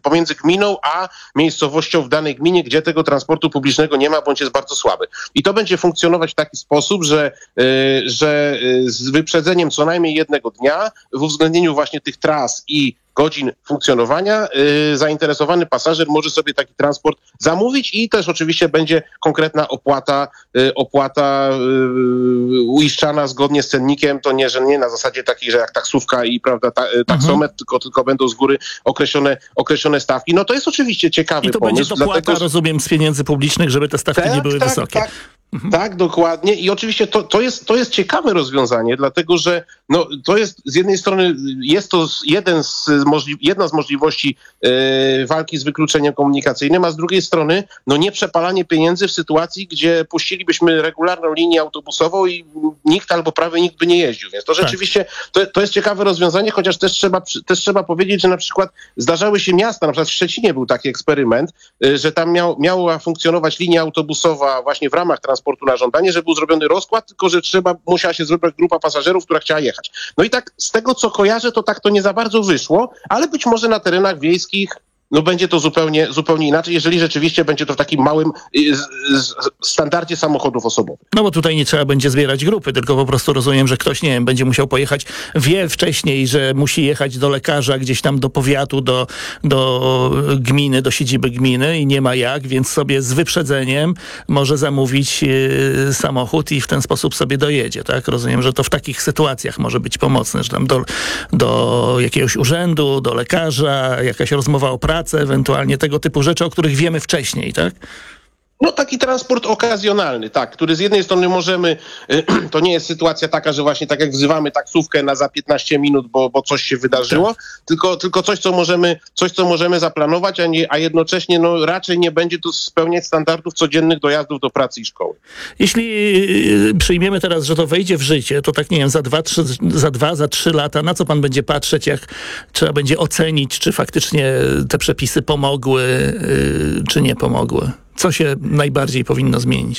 pomiędzy gminą a miejscowością w danej gminie, gdzie tego transportu publicznego nie ma, bądź jest bardzo słaby. I to będzie funkcjonować w taki sposób, że z wyprzedzeniem co najmniej jednego dnia, w uwzględnieniu właśnie tych tras i godzin funkcjonowania, zainteresowany pasażer może sobie taki transport zamówić i też oczywiście będzie konkretna opłata uiszczana zgodnie z cennikiem. To nie, że nie na zasadzie takiej, że jak taksówka i prawda, taksometr, tylko będą z góry określone stawki. No to jest oczywiście ciekawy pomysł. I to będzie dopłata, rozumiem, z pieniędzy publicznych, żeby te stawki nie były wysokie. Tak, dokładnie. I oczywiście to jest ciekawe rozwiązanie, dlatego że no, to jest z jednej strony jest to jedna z możliwości walki z wykluczeniem komunikacyjnym, a z drugiej strony no, nie przepalanie pieniędzy w sytuacji, gdzie puścilibyśmy regularną linię autobusową i nikt albo prawie nikt by nie jeździł. Więc to rzeczywiście to jest ciekawe rozwiązanie, chociaż też trzeba powiedzieć, że na przykład zdarzały się miasta, na przykład w Szczecinie był taki eksperyment, że tam miała funkcjonować linia autobusowa właśnie w ramach transportu na żądanie, że był zrobiony rozkład, tylko że musiała się zrobić grupa pasażerów, która chciała jechać. No i tak z tego, co kojarzę, to tak to nie za bardzo wyszło, ale być może na terenach wiejskich no będzie to zupełnie inaczej, jeżeli rzeczywiście będzie to w takim małym standardzie samochodów osobowych. No bo tutaj nie trzeba będzie zbierać grupy, tylko po prostu rozumiem, że ktoś, nie wiem, będzie musiał pojechać, wie wcześniej, że musi jechać do lekarza, gdzieś tam do powiatu, do gminy, do siedziby gminy i nie ma jak, więc sobie z wyprzedzeniem może zamówić samochód i w ten sposób sobie dojedzie, tak? Rozumiem, że to w takich sytuacjach może być pomocne, że tam do jakiegoś urzędu, do lekarza, jakaś rozmowa o pracy, ewentualnie tego typu rzeczy, o których wiemy wcześniej, tak? No taki transport okazjonalny, tak, który z jednej strony możemy, to nie jest sytuacja taka, że właśnie tak jak wzywamy taksówkę na za 15 minut, bo coś się wydarzyło, tylko coś, co możemy zaplanować, a jednocześnie no, raczej nie będzie to spełniać standardów codziennych dojazdów do pracy i szkoły. Jeśli przyjmiemy teraz, że to wejdzie w życie, to tak nie wiem, za 3 lata, na co pan będzie patrzeć, jak trzeba będzie ocenić, czy faktycznie te przepisy pomogły, czy nie pomogły? Co się najbardziej powinno zmienić?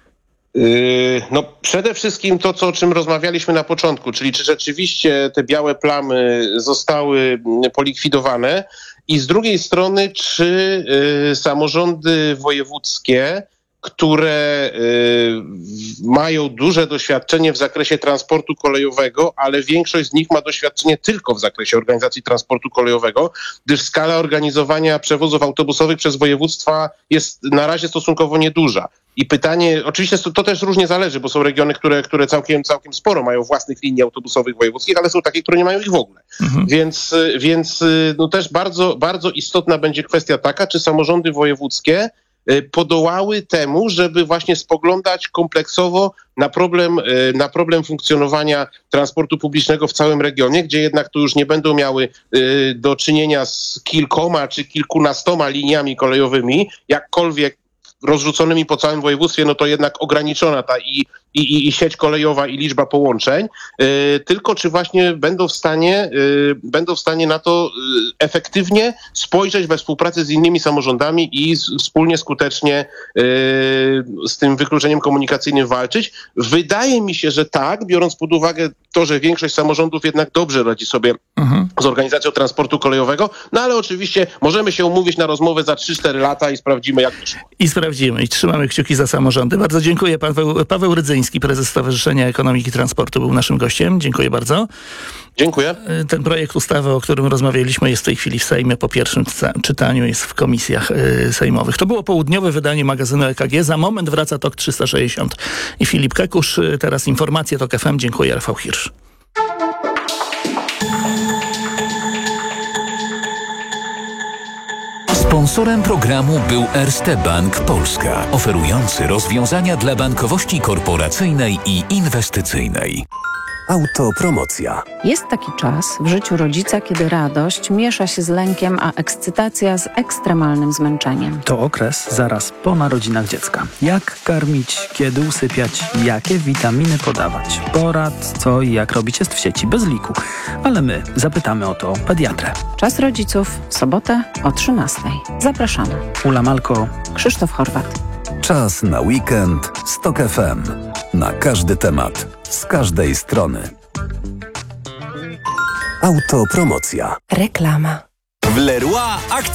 No przede wszystkim to, o czym rozmawialiśmy na początku, czyli czy rzeczywiście te białe plamy zostały polikwidowane i z drugiej strony, czy samorządy wojewódzkie, które mają duże doświadczenie w zakresie transportu kolejowego, ale większość z nich ma doświadczenie tylko w zakresie organizacji transportu kolejowego, gdyż skala organizowania przewozów autobusowych przez województwa jest na razie stosunkowo nieduża. I pytanie, oczywiście to też różnie zależy, bo są regiony, które całkiem sporo mają własnych linii autobusowych wojewódzkich, ale są takie, które nie mają ich w ogóle. Więc no też bardzo, bardzo istotna będzie kwestia taka, czy samorządy wojewódzkie podołały temu, żeby właśnie spoglądać kompleksowo na problem funkcjonowania transportu publicznego w całym regionie, gdzie jednak tu już nie będą miały do czynienia z kilkoma czy kilkunastoma liniami kolejowymi, jakkolwiek rozrzuconymi po całym województwie, no to jednak ograniczona ta i sieć kolejowa i liczba połączeń, tylko czy właśnie będą w stanie na to efektywnie spojrzeć we współpracy z innymi samorządami i wspólnie skutecznie z tym wykluczeniem komunikacyjnym walczyć. Wydaje mi się, że tak, biorąc pod uwagę to, że większość samorządów jednak dobrze radzi sobie z organizacją transportu kolejowego, no ale oczywiście możemy się umówić na rozmowę za 3-4 lata i sprawdzimy, jak to szło. I sprawdzimy i trzymamy kciuki za samorządy. Bardzo dziękuję. Paweł Rydzyński, prezes Stowarzyszenia Ekonomiki Transportu, był naszym gościem. Dziękuję bardzo. Dziękuję. Ten projekt ustawy, o którym rozmawialiśmy, jest w tej chwili w Sejmie po pierwszym czytaniu, jest w komisjach sejmowych. To było południowe wydanie magazynu EKG. Za moment wraca TOK 360 i Filip Kekusz. Teraz informacje TOK FM. Dziękuję, Rafał Hirsch. Sponsorem programu był Erste Bank Polska, oferujący rozwiązania dla bankowości korporacyjnej i inwestycyjnej. Autopromocja. Jest taki czas w życiu rodzica, kiedy radość miesza się z lękiem, a ekscytacja z ekstremalnym zmęczeniem. To okres zaraz po narodzinach dziecka. Jak karmić, kiedy usypiać, jakie witaminy podawać. Porad, co i jak robić jest w sieci bez liku. Ale my zapytamy o to pediatrę. Czas rodziców w sobotę o 13:00. Zapraszamy. Ula Malko, Krzysztof Horwat. Czas na weekend z TOK FM. Na każdy temat, z każdej strony. Autopromocja. Reklama. W Leroy akcja.